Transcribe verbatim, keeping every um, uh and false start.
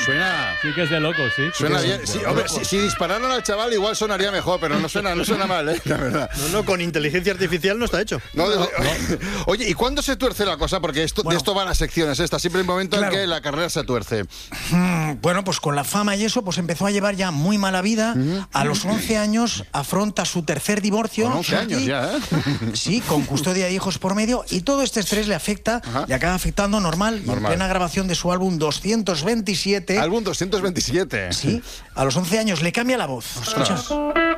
Suena... Sí que es de loco, sí. Suena sí bien. Sí, hombre, si, si dispararan al chaval igual sonaría mejor, pero no suena, no suena mal, ¿eh? La verdad. No, no, con inteligencia artificial no está hecho. No, no, no. Oye, ¿y cuándo se tuerce la cosa? Porque esto, bueno, de esto van las secciones estas. Siempre hay un momento claro. en que la carrera se tuerce. Mm, bueno, pues con la fama y eso, pues empezó a llevar ya muy mala vida. Uh-huh. A los once años afronta su tercer divorcio. Con once años y, ya, ¿eh? Sí, con custodia de hijos por medio. Y todo este estrés le afecta uh-huh. y acaba afectando normal. normal. Y en plena grabación de su álbum doscientos veintisiete. Álbum doscientos veintisiete. Sí, a los once años le cambia la voz. ¿Escuchas?